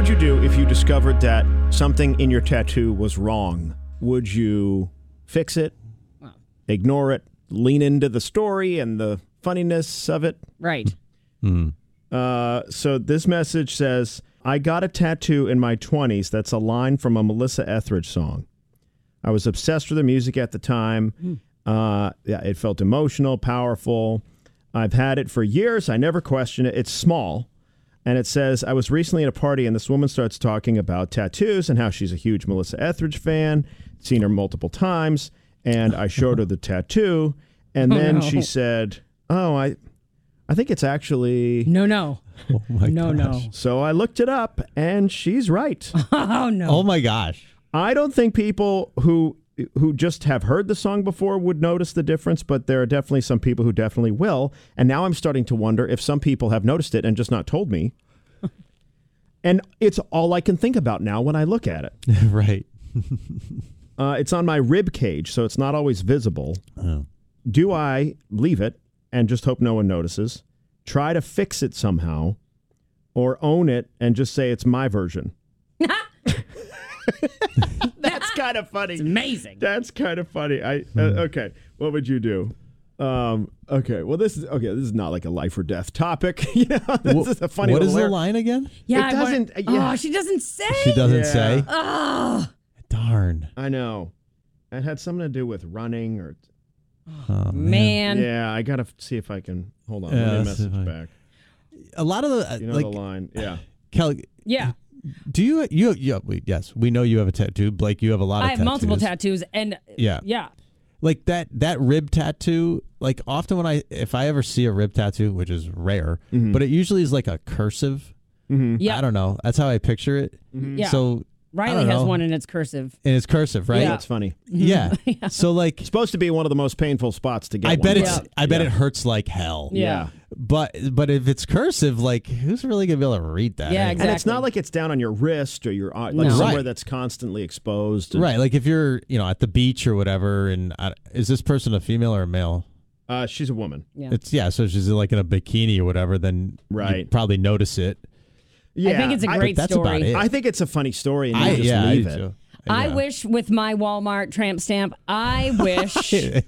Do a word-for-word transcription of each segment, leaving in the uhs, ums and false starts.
would you do if you discovered that something in your tattoo was wrong? Would you fix it, well, ignore it, lean into the story and the funniness of it? Right. Mm. Uh, so this message says, I got a tattoo in my twenties that's a line from a Melissa Etheridge song. I was obsessed with the music at the time. Mm. Uh, yeah, it felt emotional, powerful. I've had it for years. I never question it. It's small. And it says, I was recently at a party and this woman starts talking about tattoos and how she's a huge Melissa Etheridge fan, seen her multiple times. And I showed her the tattoo. And Oh, then no. she said, oh, I, I think it's actually... No, no. Oh my no, gosh. no. So I looked it up and she's right. Oh, no. Oh my gosh. I don't think people who who just have heard the song before would notice the difference, but there are definitely some people who definitely will. And now I'm starting to wonder if some people have noticed it and just not told me. And it's all I can think about now when I look at it. Right. Uh, it's on my rib cage, so it's not always visible. Oh. Do I leave it and just hope no one notices, try to fix it somehow, or own it and just say it's my version? That's kind of funny. It's amazing. That's kind of funny. I uh, okay. What would you do? Um, okay. Well, this is okay. This is not like a life or death topic. You know, this Wh- is a funny. What is little the lyric. line again? Yeah, It I want- doesn't- yeah. Oh, she doesn't say. She doesn't Yeah. say. Oh, Darn. I know. It had something to do with running or. Oh, man. Yeah, I gotta see if I can. Hold on. Yeah, Let me let's see message if I- back. A lot of the uh, You know like the line. Yeah. Kelly. Yeah. Do you you you we, yes, we know you have a tattoo. Blake, you have a lot of I have tattoos. multiple tattoos, and Yeah. yeah. Like that that rib tattoo, like often when I if I ever see a rib tattoo, which is rare, Mhm. but it usually is like a cursive. Mm-hmm. Yeah. I don't know. That's how I picture it. Yeah. So Riley I don't has know. one and it's cursive. and it's cursive, right? Yeah. That's funny. Yeah. Yeah. So like Supposed to be one of the most painful spots to get. I one. bet it's Yeah. I bet Yeah. it hurts like hell. Yeah. But but if it's cursive, like who's really gonna be able to read that? Yeah, anyway? exactly. And it's not like it's down on your wrist or your eye, like No. somewhere Right. that's constantly exposed. And- Right, like if you're, you know, at the beach or whatever, and I, is this person a female or a male? Uh, she's a woman. Yeah. It's yeah, so she's like in a bikini or whatever, then Right. you probably notice it. Yeah, I think it's a I- great But that's story. about it. I think it's a funny story, and you I just yeah, leave I it. do too. I Yeah. wish with my Walmart tramp stamp, I wish that.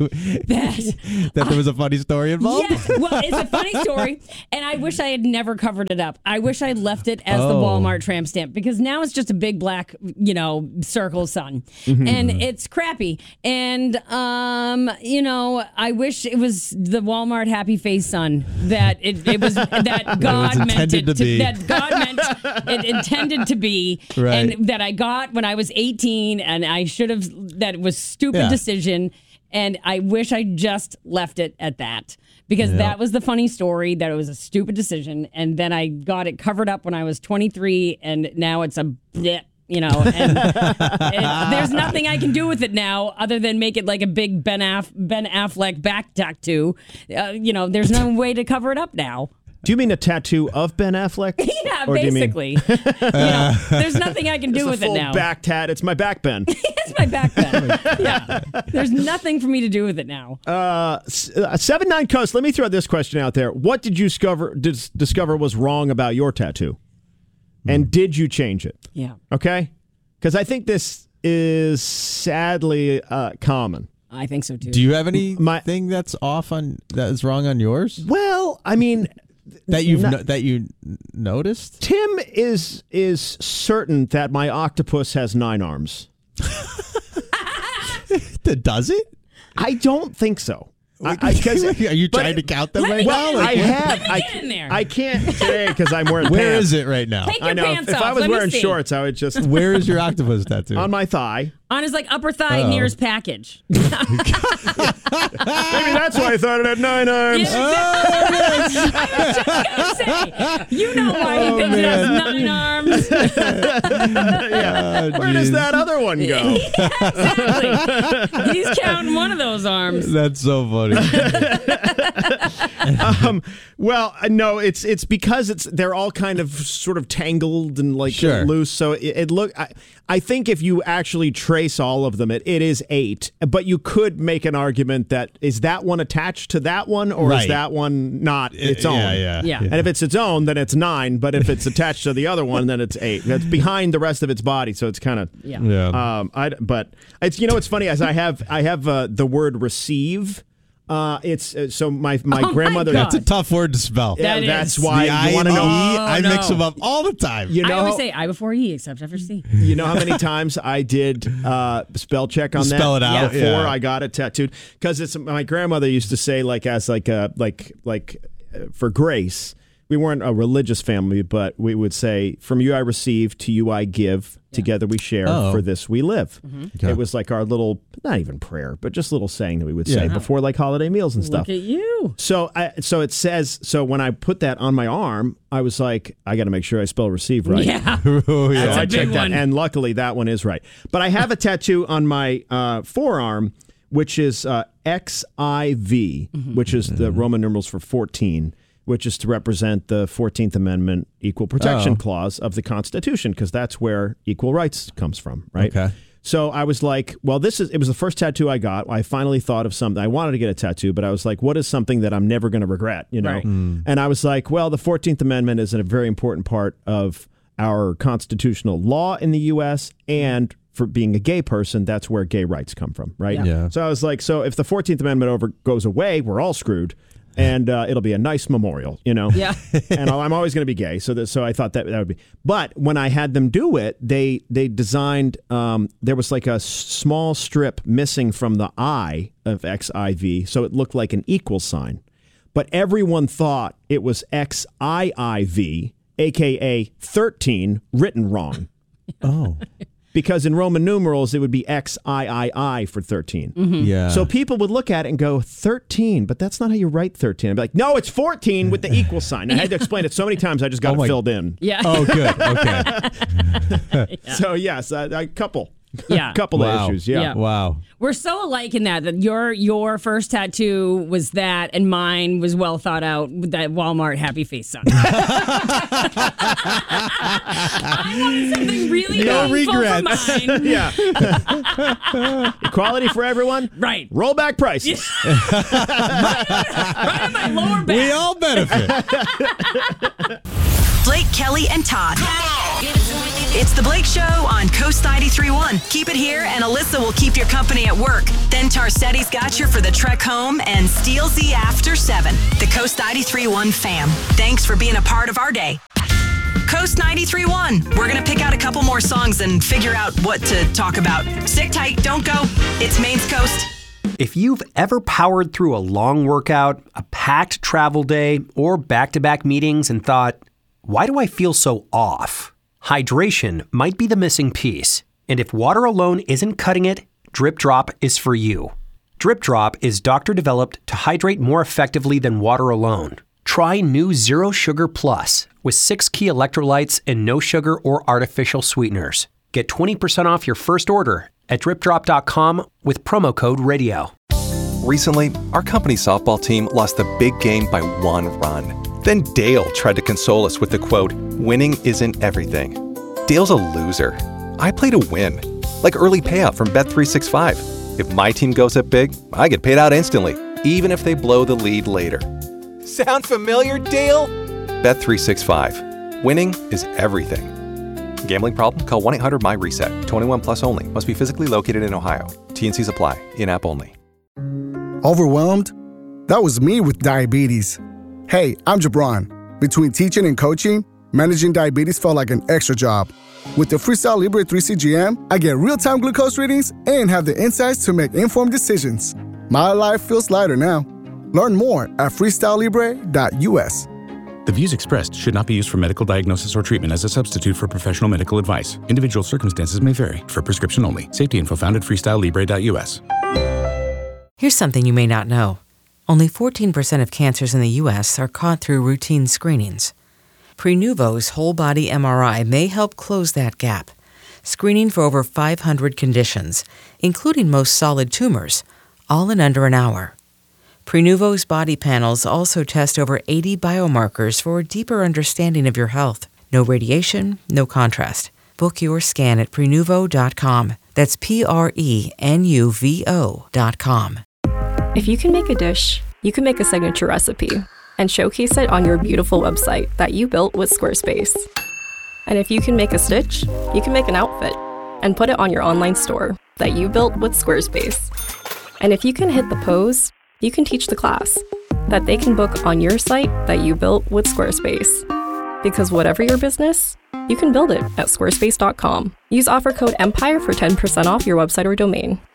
that there was a funny story involved. Yes, well, it's a funny story, and I wish I had never covered it up. I wish I had left it as the Oh. Walmart tramp stamp, because now it's just a big black, you know, circle sun, Mm-hmm. and it's crappy. And um, you know, I wish it was the Walmart happy face sun that it, it was that God meant intended it to be. that God meant it intended to be, Right. and that I got when I was eighteen, and I should have. That it was stupid Yeah. decision. And I wish I just left it at that, because Yeah. that was the funny story, that it was a stupid decision. And then I got it covered up when I was twenty-three, and now it's a bleh, you know, and it, there's nothing I can do with it now other than make it like a big Ben, Aff- Ben Affleck back tattoo. Uh, you know, there's no way to cover it up now. Do you mean a tattoo of Ben Affleck? Yeah, Or do you mean- basically. you know, there's nothing I can do It's a with it full now. back tat. It's my back Ben. It's my back then. Yeah. There's nothing for me to do with it now. uh, s- uh, seven nine Coast. Let me throw this question out there. What did you discover dis- discover was wrong about your tattoo, and did you change it? Yeah. Okay, because I think this is sadly uh, common. I think so too. Do you have anything My- that's off on that is wrong on yours Well, I mean, that you've Not- no, that you n- noticed? Tim is is certain that my octopus has nine arms. Does it? I don't think so. I, I, 'cause- Are you but- trying to count them Let right me now? get Well, in I there. have. Let me I, get in there. I can't today because I'm wearing Where pants. is it right now? Take your I know. pants if off. I was Let me wearing see. shorts, I would just Where is your octopus tattoo? on my thigh. On his like upper thigh Oh. near his package. Maybe that's why I thought it had nine arms. Yeah, exactly. I was just gonna say, you know why he Oh, thinks it has man. nine arms. Yeah. Oh, Where does geez. that other one go? Exactly. He's counting one of those arms. That's so funny. um, well, uh, no, it's it's because it's they're all kind of sort of tangled and like Sure. loose. So it, it look. I, I think if you actually trace all of them, it, it is eight. But you could make an argument that is that one attached to that one, or Right. is that one not its own? Yeah, yeah, Yeah. And if it's its own, then it's nine. But if it's attached to the other one, then it's eight. That's behind the rest of its body, so it's kind of. Yeah. Yeah. Um, I but it's you know it's funny as I have I have uh, the word receive. Uh, it's uh, so my my Oh my grandmother. God. That's a tough word to spell. Yeah, That that's is. why the I you want to and know. E, I no. mix them up all the time. You I know, always say I before E, except after C. you know how many times I did uh, spell check on that. Spell it out, before yeah. I got it tattooed because it's my grandmother used to say like as like a like like uh, for grace. We weren't a religious family, but we would say, "From you I receive, to you I give. Together we share. Oh. For this we live." Okay. It was like our little, not even prayer, but just little saying that we would say Yeah. before like holiday meals and stuff. Look at you. So, I, so it says. So when I put that on my arm, I was like, I got to make sure I spell receive right. Yeah. Oh, yeah. That's So a I big checked that, one. and luckily that one is right. But I have a tattoo on my uh, forearm, which is uh, X I V, Mm-hmm. which is the Roman numerals for fourteen, which is to represent the fourteenth Amendment Equal Protection Oh. Clause of the Constitution, because that's where equal rights comes from, right? Okay. So I was like, well, this is, it was the first tattoo I got. I finally thought of something. I wanted to get a tattoo, but I was like, what is something that I'm never going to regret, you know? Right. And I was like, well, the fourteenth Amendment is a very important part of our constitutional law in the U S, and for being a gay person, that's where gay rights come from, right? Yeah. Yeah. So I was like, so if the fourteenth Amendment over goes away, we're all screwed. And uh, it'll be a nice memorial, you know. Yeah. And I'm always going to be gay, so that, so I thought that that would be. But when I had them do it, they they designed. Um, there was like a s- small strip missing from the I of X I V, so it looked like an equal sign. But everyone thought it was X I I V, aka thirteen, written wrong. Oh. Because in Roman numerals, it would be X I I I for thirteen. Yeah. So people would look at it and go, thirteen, but that's not how you write thirteen. I'd be like, no, it's fourteen with the equal sign. I had to explain it so many times, I just got Oh it my- filled in. Yeah. Oh, good. Okay. So, yes, a, a couple. Yeah. couple Wow. of issues, yeah. Yeah. Wow. We're so alike in that that your your first tattoo was that, and mine was well thought out with that Walmart happy face sign. I wanted something really No meaningful regrets. for mine. Yeah. Equality for everyone. Right. Roll back prices. Right on my lower back. We all benefit. Blake, Kelly, and Todd. It's the Blake Show on Coast ninety-three point one. Keep it here, and Alyssa will keep your company at work. Then Tarsetti's got you for the trek home, and Steelsy after seven. The Coast ninety-three point one fam. Thanks for being a part of our day. Coast ninety-three point one. We're going to pick out a couple more songs and figure out what to talk about. Stick tight, don't go. It's Maine's Coast. If you've ever powered through a long workout, a packed travel day, or back-to-back meetings and thought, why do I feel so off? Hydration might be the missing piece. And if water alone isn't cutting it, Drip Drop is for you. Drip Drop is doctor-developed to hydrate more effectively than water alone. Try new Zero Sugar Plus with six key electrolytes and no sugar or artificial sweeteners. Get twenty percent off your first order at drip drop dot com with promo code radio. Recently, our company softball team lost the big game by one run. Then Dale tried to console us with the quote, "Winning isn't everything." Dale's a loser. I play to win. Like early payout from Bet three sixty-five. If my team goes up big, I get paid out instantly, even if they blow the lead later. Sound familiar, Dale? Bet three sixty-five. Winning is everything. Gambling problem? Call one eight hundred M Y reset. twenty-one plus only. Must be physically located in Ohio. T N Cs apply. In-app only. Overwhelmed? That was me with diabetes. Hey, I'm Jabron. Between teaching and coaching, managing diabetes felt like an extra job. With the Freestyle Libre three C G M, I get real-time glucose readings and have the insights to make informed decisions. My life feels lighter now. Learn more at freestyle libre dot U S. The views expressed should not be used for medical diagnosis or treatment as a substitute for professional medical advice. Individual circumstances may vary. For prescription only. Safety info found at freestyle libre dot U S. Here's something you may not know. Only fourteen percent of cancers in the U S are caught through routine screenings. Prenuvo's whole-body M R I may help close that gap, screening for over five hundred conditions, including most solid tumors, all in under an hour. Prenuvo's body panels also test over eighty biomarkers for a deeper understanding of your health. No radiation, no contrast. Book your scan at Prenuvo dot com. That's P R E N U V O dot com. If you can make a dish, you can make a signature recipe and showcase it on your beautiful website that you built with Squarespace. And if you can make a stitch, you can make an outfit and put it on your online store that you built with Squarespace. And if you can hit the pose, you can teach the class that they can book on your site that you built with Squarespace. Because whatever your business, you can build it at squarespace dot com. Use offer code EMPIRE for ten percent off your website or domain.